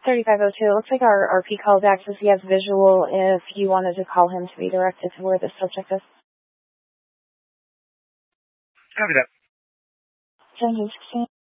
3502. Looks like our RP called back says he has visual if you wanted to call him to be directed to where the subject is. Copy that. 1716.